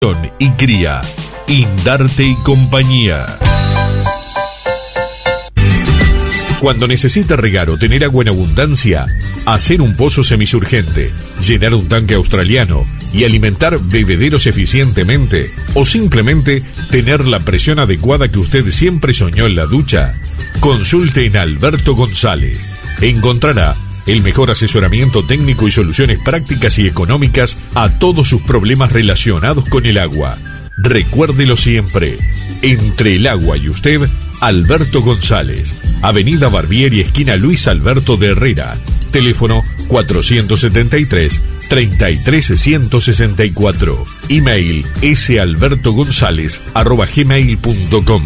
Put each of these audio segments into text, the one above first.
y cría. Indarte y compañía. Cuando necesita regar o tener agua en abundancia, hacer un pozo semisurgente, llenar un tanque australiano y alimentar bebederos eficientemente, o simplemente tener la presión adecuada que usted siempre soñó en la ducha, consulte en Alberto González. Encontrará el mejor asesoramiento técnico y soluciones prácticas y económicas a todos sus problemas relacionados con el agua. Recuérdelo siempre, entre el agua y usted, Alberto González, Avenida Barbieri, esquina Luis Alberto de Herrera, teléfono 473-33164, email salbertogonzalez@gmail.com.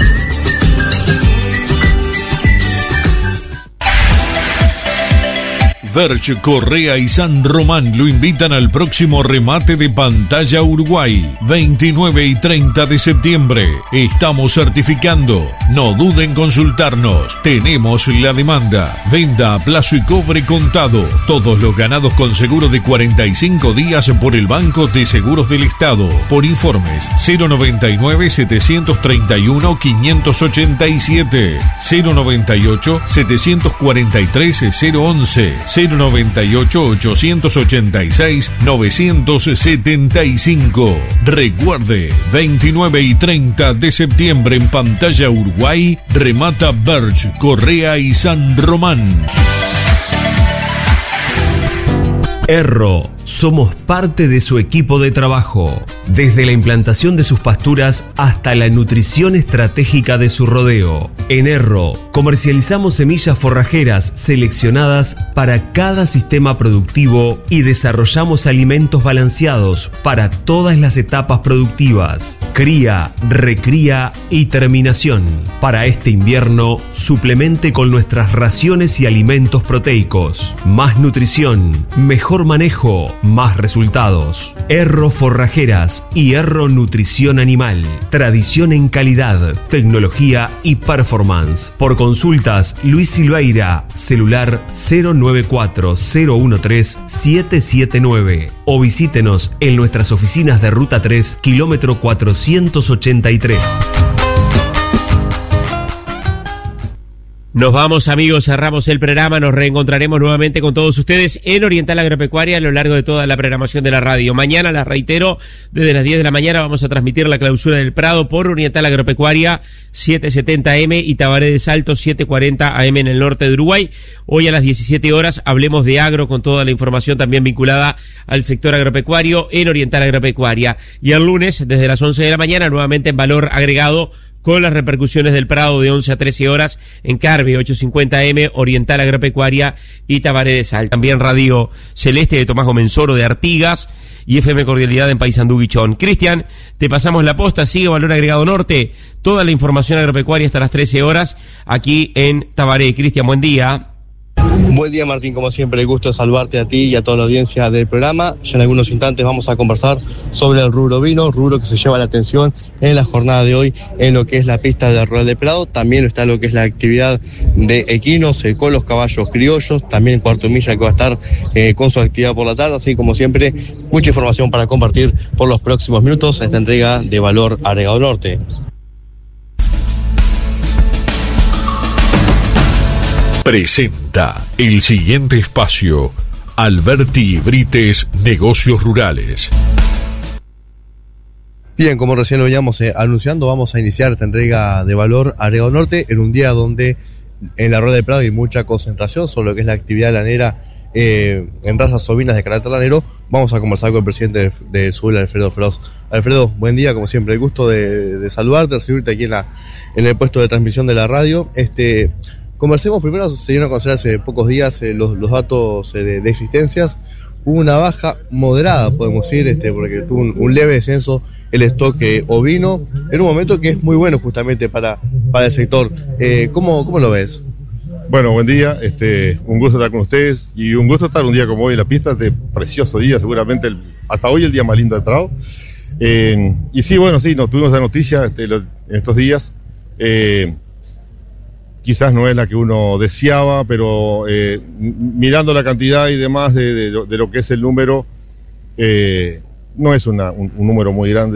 Verge, Correa y San Román lo invitan al próximo remate de Pantalla Uruguay, 29 y 30 de septiembre. Estamos certificando. No duden en consultarnos. Tenemos la demanda. Venda a plazo y cobre contado. Todos los ganados con seguro de 45 días por el Banco de Seguros del Estado. Por informes 099-731-587, 098-743-011, 098-886-975. Recuerde, 29 y 30 de septiembre en Pantalla Uruguay, remata Verge, Correa y San Román. Erro, somos parte de su equipo de trabajo. Desde la implantación de sus pasturas hasta la nutrición estratégica de su rodeo. En Erro, comercializamos semillas forrajeras seleccionadas para cada sistema productivo y desarrollamos alimentos balanceados para todas las etapas productivas. Cría, recría y terminación. Para este invierno, suplemente con nuestras raciones y alimentos proteicos. Más nutrición, mejor manejo, más resultados. Erro Forrajeras y Erro Nutrición Animal. Tradición en calidad, tecnología y performance. Por consultas, Luis Silveira, celular 094-013-779. O visítenos en nuestras oficinas de Ruta 3, kilómetro 483. Nos vamos, amigos, cerramos el programa, nos reencontraremos nuevamente con todos ustedes en Oriental Agropecuaria a lo largo de toda la programación de la radio. Mañana, las reitero, desde las 10 de la mañana vamos a transmitir la clausura del Prado por Oriental Agropecuaria 770M y Tabaré de Salto 740 AM en el norte de Uruguay. Hoy a las 17 horas hablemos de agro con toda la información también vinculada al sector agropecuario en Oriental Agropecuaria. Y el lunes, desde las 11 de la mañana, nuevamente en Valor Agregado, con las repercusiones del Prado de 11 a 13 horas en Carve 850M, Oriental Agropecuaria y Tabaré de Salto. También Radio Celeste de Tomás Gomenzoro de Artigas y FM Cordialidad en Paysandú Guichón. Cristian, te pasamos la posta, sigue Valor Agregado Norte, toda la información agropecuaria hasta las 13 horas aquí en Tabaré. Cristian, buen día. Buen día, Martín, como siempre, el gusto de saludarte a ti y a toda la audiencia del programa. Ya en algunos instantes vamos a conversar sobre el rubro vino, rubro que se lleva la atención en la jornada de hoy en lo que es la pista del Rural de Prado. También está lo que es la actividad de equinos con los caballos criollos, también Cuarto Milla que va a estar con su actividad por la tarde. Así como siempre, mucha información para compartir por los próximos minutos en esta entrega de Valor Agregado Norte. Presenta el siguiente espacio, Alberti Brites, Negocios Rurales. Bien, como recién lo veníamos anunciando, vamos a iniciar esta entrega de Valor Agregado Norte en un día donde en la Rueda de Prado hay mucha concentración sobre lo que es la actividad lanera en razas ovinas de carácter lanero. Vamos a conversar con el presidente de SUBEL, Alfredo Feroz. Alfredo, buen día, como siempre, el gusto de saludarte, recibirte aquí en el puesto de transmisión de la radio. Conversemos primero, se dieron a conocer hace pocos días los datos de existencias. Hubo una baja moderada, podemos decir, porque tuvo un leve descenso el stock ovino, en un momento que es muy bueno justamente para el sector. ¿Cómo lo ves? Bueno, buen día, un gusto estar con ustedes y un gusto estar un día como hoy en la pista, precioso día, seguramente hasta hoy el día más lindo del Prado. Y sí, bueno, sí, nos tuvimos esa noticia en estos días. Quizás no es la que uno deseaba, pero mirando la cantidad y demás de lo que es el número, no es un número muy grande.